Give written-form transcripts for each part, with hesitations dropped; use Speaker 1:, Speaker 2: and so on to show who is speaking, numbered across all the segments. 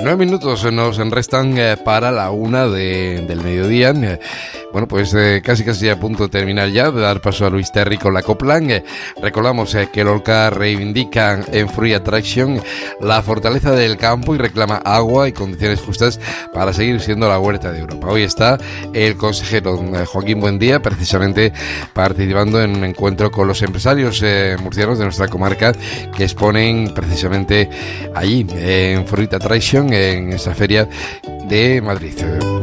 Speaker 1: 9 minutos nos restan para la 1 del mediodía. Bueno, pues casi a punto de terminar ya, de dar paso a Luis Terry con la copla. Recordamos que Lorca reivindica en Fruit Attraction la fortaleza del campo y reclama agua y condiciones justas para seguir siendo la huerta de Europa. Hoy está el consejero Joaquín Buendía, precisamente participando en un encuentro con los empresarios murcianos de nuestra comarca que exponen precisamente allí, en Fruit Attraction, en esta feria de Madrid.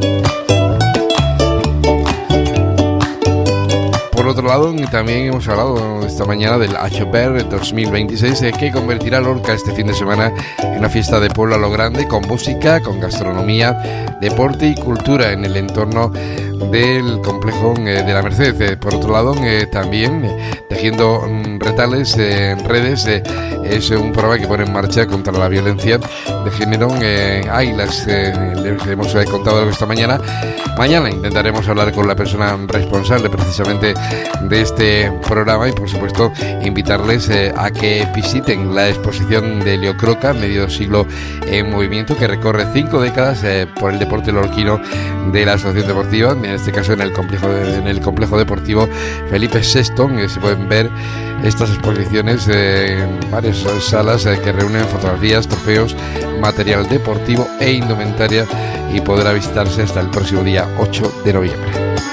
Speaker 1: Por otro lado, también hemos hablado esta mañana del Achoper 2026, que convertirá Lorca este fin de semana en una fiesta de pueblo a lo grande, con música, con gastronomía, deporte y cultura en el entorno del complejo de la Merced. Por otro lado, también tejiendo retales en redes, es un programa que pone en marcha contra la violencia de género. Águilas, les hemos contado algo esta mañana. Mañana intentaremos hablar con la persona responsable precisamente de este programa y, por supuesto, invitarles a que visiten la exposición de Leo Croca, medio siglo en movimiento, que recorre 5 décadas por el deporte lorquino de la Asociación Deportiva, en este caso en el complejo deportivo Felipe VI. Se pueden ver estas exposiciones en varias salas que reúnen fotografías, trofeos, material deportivo e indumentaria, y podrá visitarse hasta el próximo día 8 de noviembre.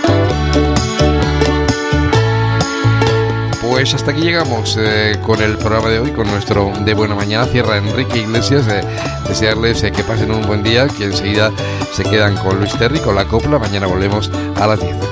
Speaker 1: Pues hasta aquí llegamos con el programa de hoy, con nuestro De Buena Mañana. Cierra Enrique Iglesias. Desearles que pasen un buen día, que enseguida se quedan con Luis Terry, con la copla. Mañana volvemos a las 10.